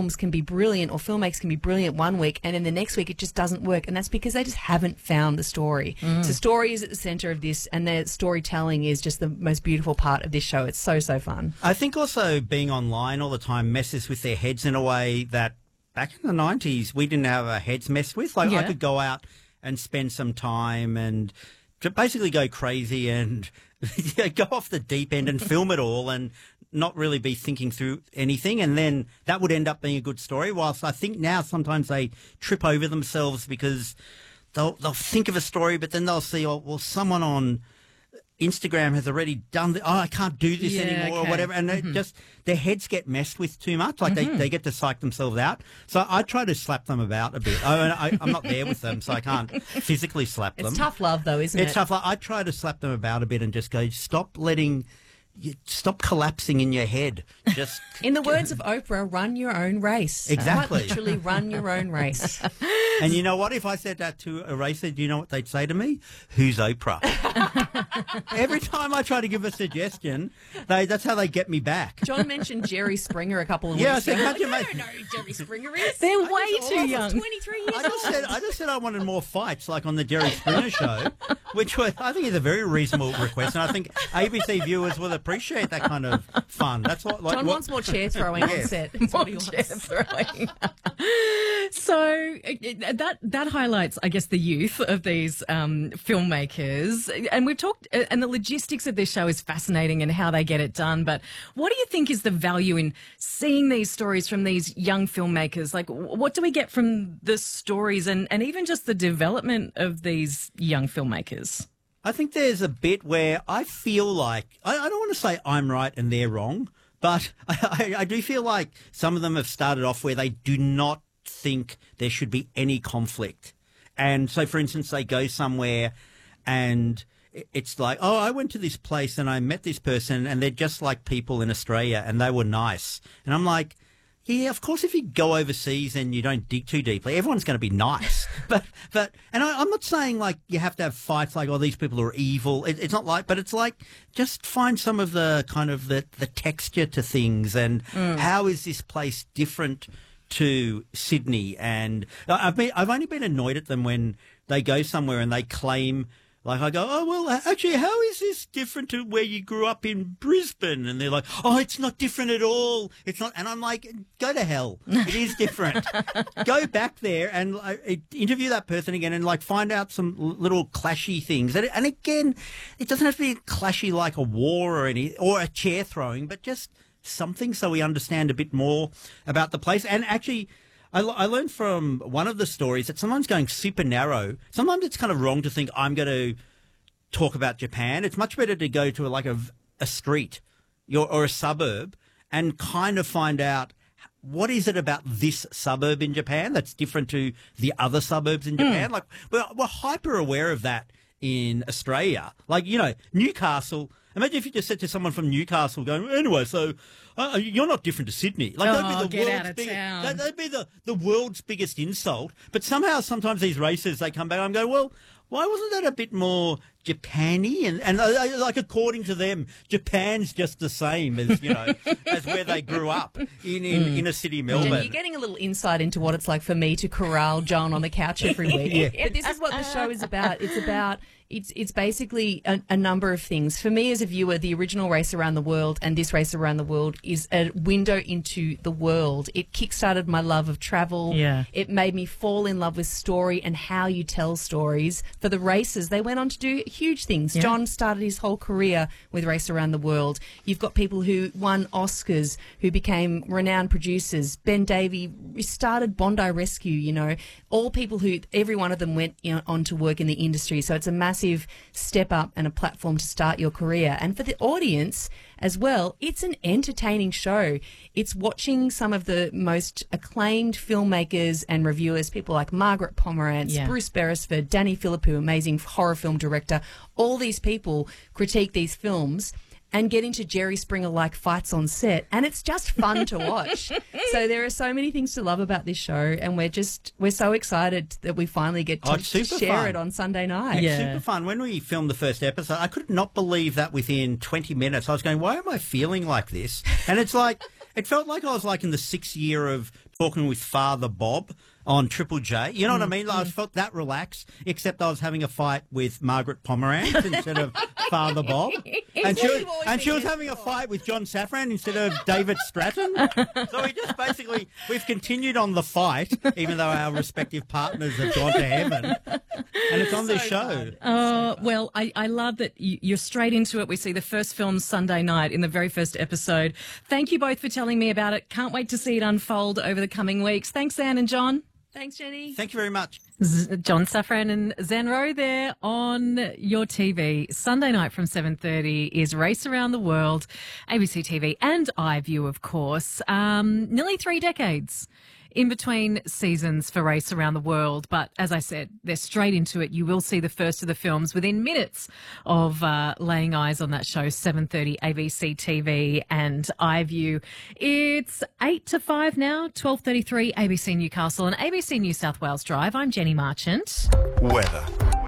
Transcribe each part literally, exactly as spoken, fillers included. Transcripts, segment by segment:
films can be brilliant or filmmakers can be brilliant one week and then the next week it just doesn't work, and that's because they just haven't found the story. Mm. So story is at the centre of this, and the storytelling is just the most beautiful part of this show. It's so, so fun. I think also being online all the time messes with their heads in a way that back in the nineties we didn't have our heads messed with. Like, yeah. I could go out and spend some time and to basically go crazy and go off the deep end and film it all and not really be thinking through anything, and then that would end up being a good story. Whilst I think now sometimes they trip over themselves because they'll they'll think of a story, but then they'll see, oh, well, someone on Instagram has already done the, oh, I can't do this yeah, anymore okay. or whatever, and mm-hmm. it just their heads get messed with too much. Like mm-hmm. they, they get to psych themselves out. So I try to slap them about a bit. I, I, I'm not there with them, so I can't physically slap them. It's tough love, though, isn't it's it? It's tough love. I try to slap them about a bit and just go, stop letting... You stop collapsing in your head. Just in the words of Oprah, run your own race. Exactly. Quite literally, run your own race. And you know what? If I said that to a racer, do you know what they'd say to me? Who's Oprah? Every time I try to give a suggestion, they, that's how they get me back. John mentioned Jerry Springer a couple of yeah, weeks I said, ago. can't you I make... don't know who Jerry Springer is. They're I way just, too oh, young. twenty-three years I just, said, I just said I wanted more fights, like on the Jerry Springer show, which was, I think is a very reasonable request, and I think A B C viewers will appreciate that kind of fun. That's what. Like, John what, wants more chair throwing yes. on set. That's what he wants. Chair throwing. So uh, that that highlights, I guess, the youth of these um, filmmakers, and we've talked, uh, and the logistics of this show is fascinating and how they get it done. But what do you think is the value in seeing these stories from these young filmmakers? Like, what do we get from the stories and and even just the development of these young filmmakers? I think there's a bit where I feel like, I, I don't want to say I'm right and they're wrong, but I, I, I do feel like some of them have started off where they do not think there should be any conflict. And so, for instance, they go somewhere and it's like, oh, I went to this place and I met this person and they're just like people in Australia and they were nice. And I'm like, yeah, of course, if you go overseas and you don't dig too deeply, everyone's going to be nice. but, but, and I, I'm not saying like you have to have fights like, oh, these people are evil. It, it's not like, but it's like just find some of the kind of the, the texture to things and mm. how is this place different to Sydney? And I've been, I've only been annoyed at them when they go somewhere and they claim, like I go, oh, well, actually, how is this different to where you grew up in Brisbane? And they're like, oh, it's not different at all. It's not. And I'm like, go to hell. It is different. Go back there and uh, interview that person again and like find out some little clashy things. And, and again, it doesn't have to be clashy like a war or any, or a chair throwing, but just something so we understand a bit more about the place. And actually, I, I learned from one of the stories that sometimes going super narrow, sometimes it's kind of wrong to think I'm going to talk about Japan. It's much better to go to like a, a street or, or a suburb and kind of find out what is it about this suburb in Japan that's different to the other suburbs in Japan. Mm. Like we're, we're hyper aware of that in Australia. Like, you know, Newcastle. Imagine if you just said to someone from Newcastle, going, anyway, so uh, you're not different to Sydney. Like, oh, that'd be the get world's out of big, town. that, that'd be the, the world's biggest insult. But somehow, sometimes these races, they come back and go, well, why wasn't that a bit more Japan-y? And, and uh, like, according to them, Japan's just the same as, you know, as where they grew up in, in mm. inner city Melbourne. Jenny, you're getting a little insight into what it's like for me to corral John on the couch every week. yeah. But this is what the show is about. It's about... It's it's basically a, a number of things. For me as a viewer, the original Race Around the World and this Race Around the World is a window into the world. It kickstarted my love of travel. Yeah. It made me fall in love with story and how you tell stories. For the races, they went on to do huge things. Yeah. John started his whole career with Race Around the World. You've got people who won Oscars, who became renowned producers. Ben Davey started Bondi Rescue, you know. All people who, every one of them went, you know, on to work in the industry. So it's a massive step up and a platform to start your career. And for the audience as well, it's an entertaining show. It's watching some of the most acclaimed filmmakers and reviewers, people like Margaret Pomerantz, yeah. Bruce Beresford, Danny Philippou, amazing horror film director. All these people critique these films and get into Jerry Springer-like fights on set, and it's just fun to watch. So there are so many things to love about this show, and we're just we're so excited that we finally get to, oh, to share fun. it on Sunday night. It's yeah. super fun. When we filmed the first episode, I could not believe that within twenty minutes I was going, why am I feeling like this? And it's like, it felt like I was like in the sixth year of talking with Father Bob on Triple J. You know what I mean? Like, I felt that relaxed, except I was having a fight with Margaret Pomeranz instead of Father Bob. And she was, and she was having a fight with John Safran instead of David Stratton. So we just basically, we've continued on the fight, even though our respective partners have gone to heaven. And it's on this show. Uh, well, I, I love that you, you're straight into it. We see the first film Sunday night in the very first episode. Thank you both for telling me about it. Can't wait to see it unfold over the coming weeks. Thanks, Anne and John. Thanks, Jenny. Thank you very much. Z- John Safran and Zan Rowe there on your T V. Sunday night from seven thirty is Race Around the World, A B C T V and iView, of course. Um, nearly three decades in between seasons for Race Around the World. But as I said, they're straight into it. You will see the first of the films within minutes of uh, laying eyes on that show, seven thirty A B C T V and iView. It's eight to five now, twelve thirty-three A B C Newcastle and A B C New South Wales Drive. I'm Jenny Marchant. Weather.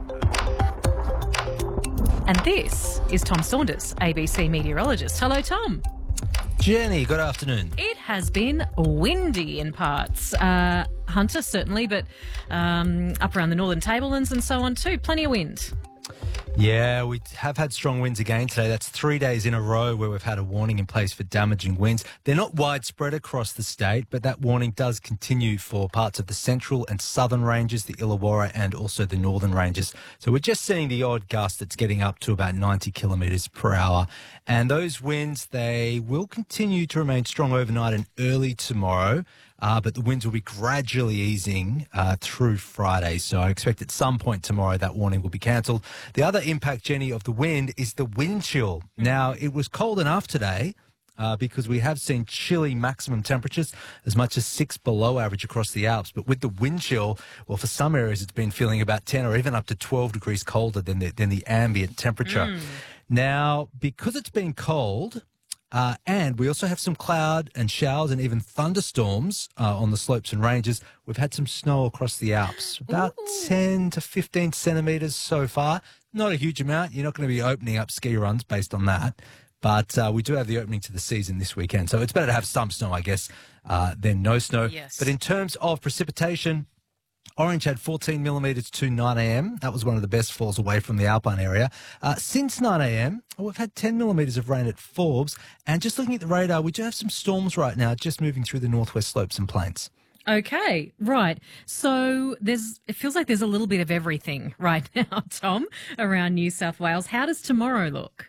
And this is Tom Saunders, A B C meteorologist. Hello, Tom. Jenny, good afternoon. It has been windy in parts. Uh, Hunter, certainly, but um, up around the Northern Tablelands and so on too. Plenty of wind. Yeah, we have had strong winds again today. That's three days in a row where we've had a warning in place for damaging winds. They're not widespread across the state, but that warning does continue for parts of the central and southern ranges, the Illawarra and also the northern ranges. So we're just seeing the odd gust that's getting up to about ninety kilometres per hour. And those winds, they will continue to remain strong overnight and early tomorrow. Uh, but the winds will be gradually easing uh, through Friday. So I expect at some point tomorrow that warning will be cancelled. The other impact, Jenny, of the wind is the wind chill. Now, it was cold enough today uh, because we have seen chilly maximum temperatures as much as six below average across the Alps. But with the wind chill, well, for some areas it's been feeling about ten or even up to twelve degrees colder than the, than the ambient temperature. Mm. Now, because it's been cold... Uh, and we also have some cloud and showers and even thunderstorms uh, on the slopes and ranges. We've had some snow across the Alps, about Ooh. ten to fifteen centimetres so far. Not a huge amount. You're not going to be opening up ski runs based on that. But uh, we do have the opening to the season this weekend. So it's better to have some snow, I guess, uh, than no snow. Yes. But in terms of precipitation, Orange had fourteen millimetres to nine a.m. That was one of the best falls away from the Alpine area. Uh, since nine a.m, we've had ten millimetres of rain at Forbes. And just looking at the radar, we do have some storms right now just moving through the northwest slopes and plains. Okay, right. So there's, it feels like there's a little bit of everything right now, Tom, around New South Wales. How does tomorrow look?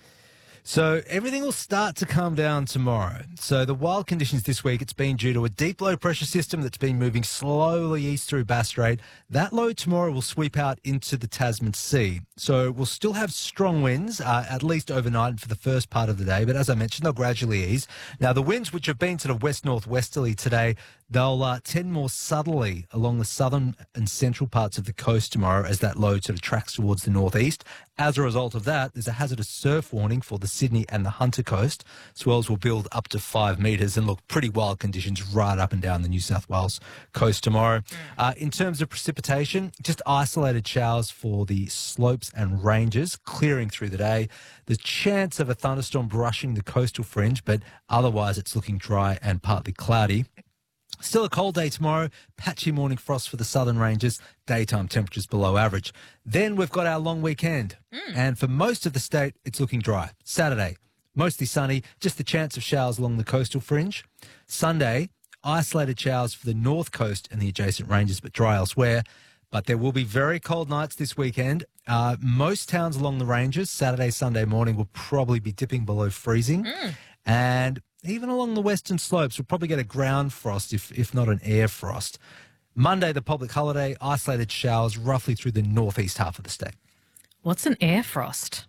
So everything will start to calm down tomorrow. So the wild conditions this week, it's been due to a deep low pressure system that's been moving slowly east through Bass Strait. That low tomorrow will sweep out into the Tasman Sea. So we'll still have strong winds, uh, at least overnight for the first part of the day. But as I mentioned, they'll gradually ease. Now, the winds, which have been sort of west-northwesterly today, they'll uh, tend more subtly along the southern and central parts of the coast tomorrow as that low sort of tracks towards the northeast. As a result of that, there's a hazardous surf warning for the Sydney and the Hunter coast. Swells will build up to five metres and look pretty wild conditions right up and down the New South Wales coast tomorrow. Uh, in terms of precipitation, just isolated showers for the slopes and ranges, clearing through the day. The chance of a thunderstorm brushing the coastal fringe, but otherwise it's looking dry and partly cloudy. Still a cold day tomorrow, patchy morning frost for the southern ranges, daytime temperatures below average. Then we've got our long weekend, mm. and for most of the state, it's looking dry. Saturday, mostly sunny, just the chance of showers along the coastal fringe. Sunday, isolated showers for the north coast and the adjacent ranges, but dry elsewhere. But there will be very cold nights this weekend. Uh, most towns along the ranges, Saturday, Sunday morning, will probably be dipping below freezing. Mm. And even along the western slopes, we'll probably get a ground frost, if, if not an air frost. Monday, the public holiday, isolated showers roughly through the northeast half of the state. What's an air frost?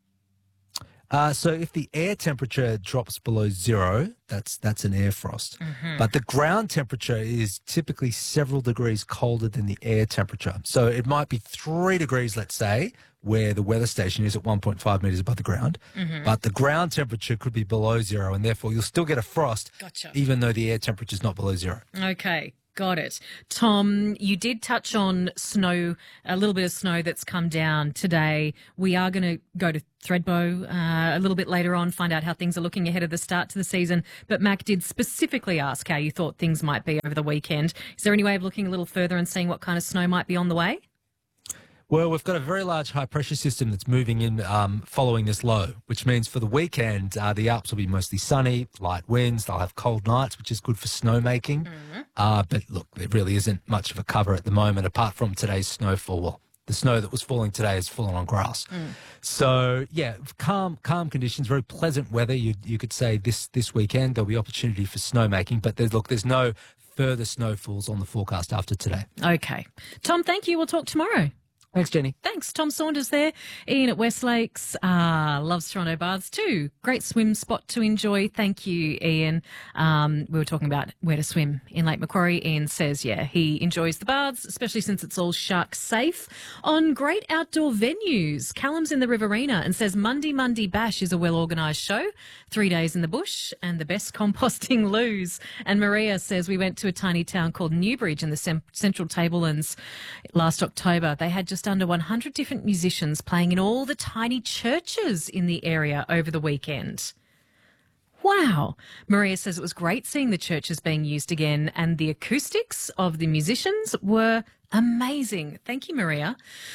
Uh, so if the air temperature drops below zero, that's that's an air frost. Mm-hmm. But the ground temperature is typically several degrees colder than the air temperature. So it might be three degrees, let's say, where the weather station is at one point five metres above the ground. Mm-hmm. But the ground temperature could be below zero, and therefore you'll still get a frost, gotcha. Even though the air temperature is not below zero. Okay. Got it. Tom, you did touch on snow, a little bit of snow that's come down today. We are going to go to Thredbo uh, a little bit later on, find out how things are looking ahead of the start to the season. But Mac did specifically ask how you thought things might be over the weekend. Is there any way of looking a little further and seeing what kind of snow might be on the way? Well, we've got a very large high-pressure system that's moving in um, following this low, which means for the weekend, uh, the Alps will be mostly sunny, light winds. They'll have cold nights, which is good for snowmaking. Mm-hmm. Uh, but look, there really isn't much of a cover at the moment, apart from today's snowfall. Well, the snow that was falling today is falling on grass. Mm. So, yeah, calm calm conditions, very pleasant weather. You you could say this, this weekend there'll be opportunity for snowmaking. But there's, look, there's no further snowfalls on the forecast after today. Okay. Tom, thank you. We'll talk tomorrow. Thanks, Jenny. Thanks. Tom Saunders there. Ian at Westlakes. Uh, loves Toronto Baths too. Great swim spot to enjoy. Thank you, Ian. Um, we were talking about where to swim in Lake Macquarie. Ian says, yeah, he enjoys the baths, especially since it's all shark safe. On great outdoor venues, Callum's in the Riverina and says Monday Monday Bash is a well-organised show. Three days in the bush and the best composting loos. And Maria says we went to a tiny town called Newbridge in the Sem- Central Tablelands last October. They had just under one hundred different musicians playing in all the tiny churches in the area over the weekend. Wow. Maria says it was great seeing the churches being used again and the acoustics of the musicians were amazing. Thank you, Maria.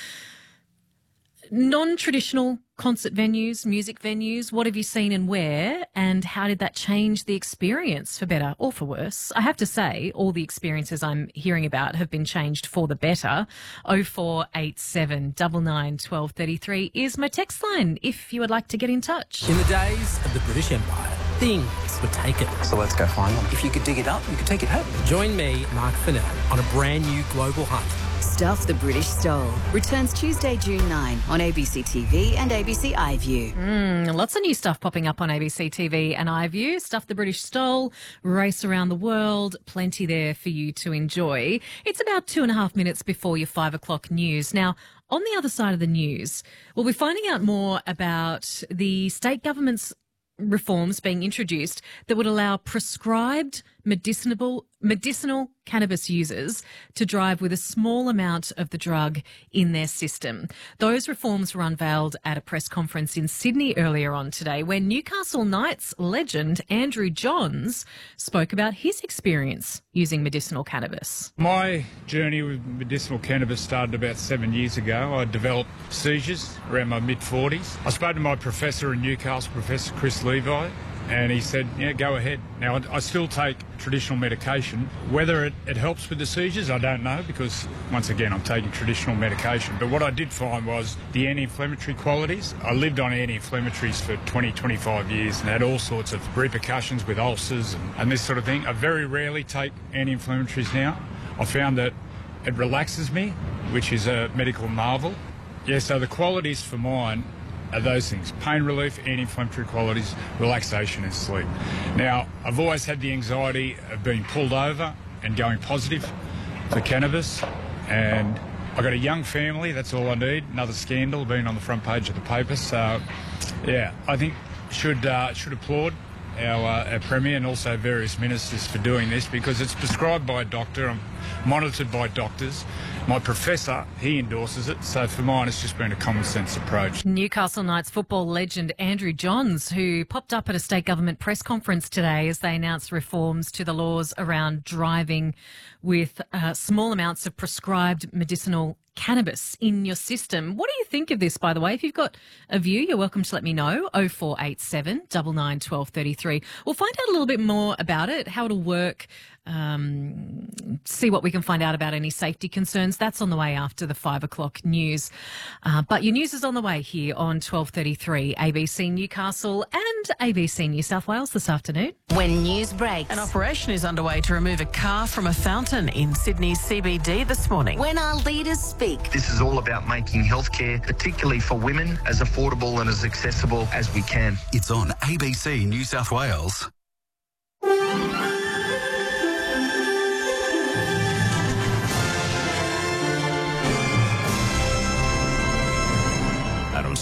Non-traditional concert venues, music venues, what have you seen and where, and how did that change the experience for better or for worse? I have to say, all the experiences I'm hearing about have been changed for the better. oh four eight seven, nine nine, one two three three is my text line if you would like to get in touch. In the days of the British Empire, things were taken. So let's go find them. If you could dig it up, you could take it home. Join me, Mark Fennell, on a brand new global hunt. Stuff the British Stole returns Tuesday, June ninth on A B C T V and A B C iView. Mm, lots of new stuff popping up on A B C T V and iView. Stuff the British Stole, Race Around the World, plenty there for you to enjoy. It's about two and a half minutes before your five o'clock news. Now, on the other side of the news, we'll be finding out more about the state government's reforms being introduced that would allow prescribed medicinal medicinal cannabis users to drive with a small amount of the drug in their system. Those reforms were unveiled at a press conference in Sydney earlier on today, where Newcastle Knights legend Andrew Johns spoke about his experience using medicinal cannabis. My journey with medicinal cannabis started about seven years ago. I developed seizures around my mid-forties. I spoke to my professor in Newcastle, Professor Chris Levi, and he said, yeah, go ahead. Now, I, I still take traditional medication. Whether it, it helps with the seizures, I don't know, because, once again, I'm taking traditional medication. But what I did find was the anti-inflammatory qualities. I lived on anti-inflammatories for twenty, twenty-five years and had all sorts of repercussions with ulcers and, and this sort of thing. I very rarely take anti-inflammatories now. I found that it relaxes me, which is a medical marvel. Yeah, so the qualities for mine are those things: pain relief, anti-inflammatory qualities, relaxation and sleep. Now, I've always had the anxiety of being pulled over and going positive for cannabis, and I've got a young family, that's all I need. Another scandal being on the front page of the paper. So, yeah, I think should uh, should applaud our, uh, our Premier and also various ministers for doing this, because it's prescribed by a doctor, I'm monitored by doctors. My professor, he endorses it, so for mine it's just been a common sense approach. Newcastle Knights football legend Andrew Johns, who popped up at a state government press conference today as they announced reforms to the laws around driving with uh, small amounts of prescribed medicinal cannabis in your system. What do you think of this, by the way? If you've got a view, you're welcome to let me know. oh four eight seven, nine nine, one two three three. We'll find out a little bit more about it, how it'll work, um, see what we can find out about any safety concerns. That's on the way after the five o'clock news. Uh, but your news is on the way here on twelve thirty-three A B C Newcastle and A B C New South Wales this afternoon. When news breaks. An operation is underway to remove a car from a fountain in Sydney's C B D this morning. When our leaders speak. This is all about making healthcare, particularly for women, as affordable and as accessible as we can. It's on A B C New South Wales.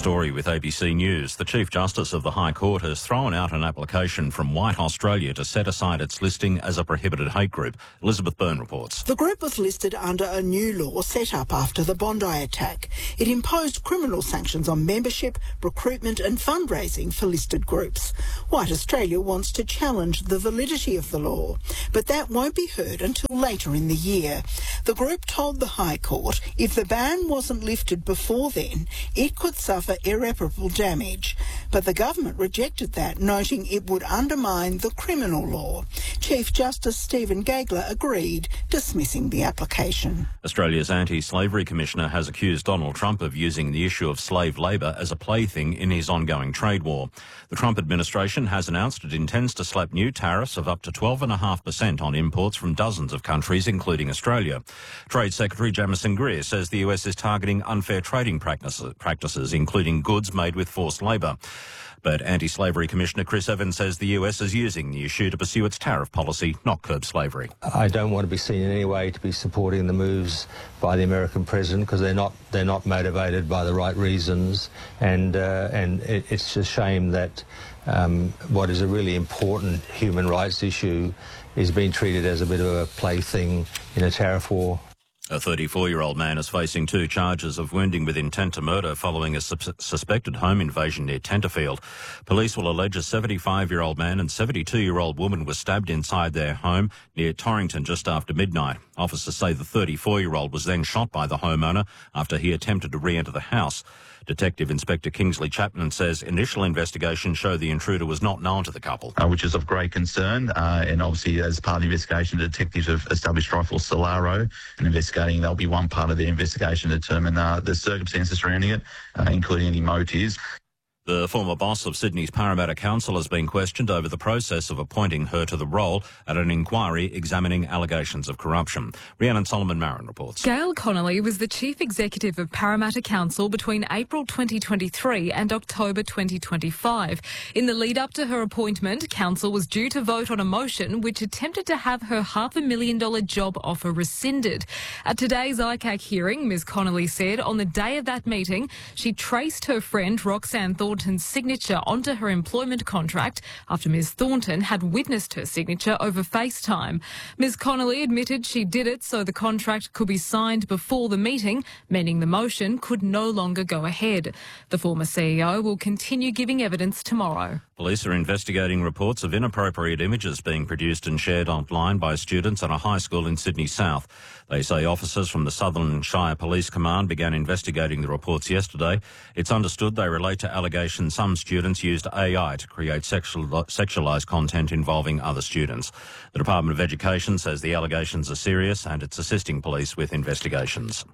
Story with A B C News. The Chief Justice of the High Court has thrown out an application from White Australia to set aside its listing as a prohibited hate group. Elizabeth Byrne reports. The group was listed under a new law set up after the Bondi attack. It imposed criminal sanctions on membership, recruitment and fundraising for listed groups. White Australia wants to challenge the validity of the law, but that won't be heard until later in the year. The group told the High Court if the ban wasn't lifted before then, it could suffer irreparable damage. But the government rejected that, noting it would undermine the criminal law. Chief Justice Stephen Gageler agreed, dismissing the application. Australia's Anti-Slavery Commissioner has accused Donald Trump of using the issue of slave labour as a plaything in his ongoing trade war. The Trump administration has announced it intends to slap new tariffs of up to twelve point five percent on imports from dozens of countries, including Australia. Trade Secretary Jamieson Greer says the U S is targeting unfair trading practices, practices including goods made with forced labour. But Anti-Slavery Commissioner Chris Evans says the U S is using the issue to pursue its tariff policy, not curb slavery. I don't want to be seen in any way to be supporting the moves by the American president, because they're not they're not motivated by the right reasons, and uh, and it, it's a shame that um, what is a really important human rights issue is being treated as a bit of a plaything in a tariff war. A thirty-four-year-old man is facing two charges of wounding with intent to murder following a su- suspected home invasion near Tenterfield. Police will allege a seventy-five-year-old man and seventy-two-year-old woman were stabbed inside their home near Torrington just after midnight. Officers say the thirty-four-year-old was then shot by the homeowner after he attempted to re-enter the house. Detective Inspector Kingsley Chapman says initial investigations show the intruder was not known to the couple. Uh, which is of great concern, uh, and obviously as part of the investigation, the detectives have established rifle Solaro and investigating. They'll be one part of the investigation to determine uh, the circumstances surrounding it, uh, including any motives. The former boss of Sydney's Parramatta Council has been questioned over the process of appointing her to the role at an inquiry examining allegations of corruption. Rhiannon Solomon-Marin reports. Gail Connolly was the Chief Executive of Parramatta Council between April twenty twenty-three and October twenty twenty-five. In the lead up to her appointment, Council was due to vote on a motion which attempted to have her half a million dollar job offer rescinded. At today's I C A C hearing, Miz Connolly said on the day of that meeting, she traced her friend Roxanne Thornton's signature onto her employment contract after Miz Thornton had witnessed her signature over FaceTime. Miz Connolly admitted she did it so the contract could be signed before the meeting, meaning the motion could no longer go ahead. The former C E O will continue giving evidence tomorrow. Police are investigating reports of inappropriate images being produced and shared online by students at a high school in Sydney South. They say officers from the Sutherland Shire Police Command began investigating the reports yesterday. It's understood they relate to allegations some students used A I to create sexual, sexualised content involving other students. The Department of Education says the allegations are serious and it's assisting police with investigations.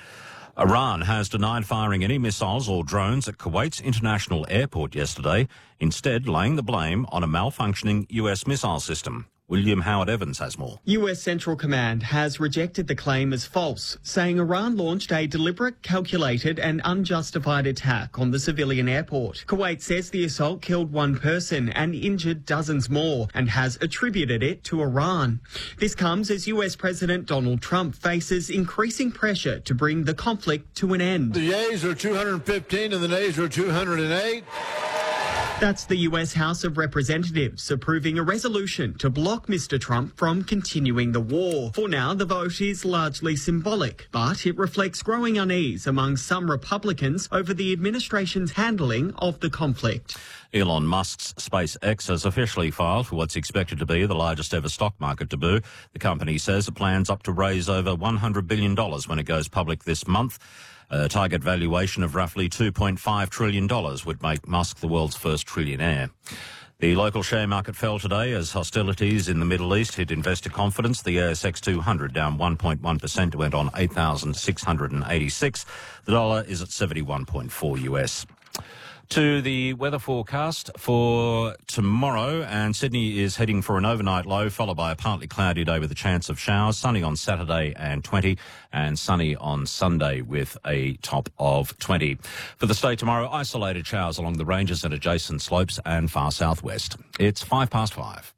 Iran has denied firing any missiles or drones at Kuwait's international airport yesterday, instead laying the blame on a malfunctioning U S missile system. William Howard Evans has more. U S Central Command has rejected the claim as false, saying Iran launched a deliberate, calculated and unjustified attack on the civilian airport. Kuwait says the assault killed one person and injured dozens more and has attributed it to Iran. This comes as U S President Donald Trump faces increasing pressure to bring the conflict to an end. The yeas are two hundred fifteen and the nays are two hundred eight. That's the U S House of Representatives approving a resolution to block Mister Trump from continuing the war. For now, the vote is largely symbolic, but it reflects growing unease among some Republicans over the administration's handling of the conflict. Elon Musk's SpaceX has officially filed for what's expected to be the largest ever stock market debut. The company says it plans up to raise over one hundred billion dollars when it goes public this month. A target valuation of roughly two point five trillion dollars would make Musk the world's first trillionaire. The local share market fell today as hostilities in the Middle East hit investor confidence. The A S X two hundred down one point one percent, went on eight thousand six hundred eighty-six. The dollar is at seventy-one point four U S. To the weather forecast for tomorrow, and Sydney is heading for an overnight low followed by a partly cloudy day with a chance of showers. Sunny on Saturday and twenty, and sunny on Sunday with a top of twenty. For the state tomorrow, isolated showers along the ranges and adjacent slopes and far southwest. It's five past five.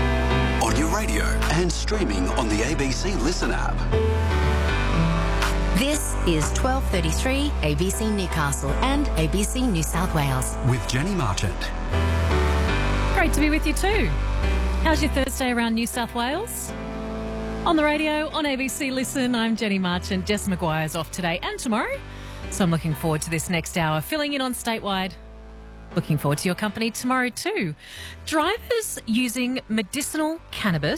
On your radio and streaming on the A B C Listen app. This is twelve thirty-three A B C Newcastle and A B C New South Wales. With Jenny Marchant. Great to be with you too. How's your Thursday around New South Wales? On the radio, on A B C Listen, I'm Jenny Marchant. Jess Maguire's off today and tomorrow, so I'm looking forward to this next hour. Filling in on Statewide. Looking forward to your company tomorrow too. Drivers using medicinal cannabis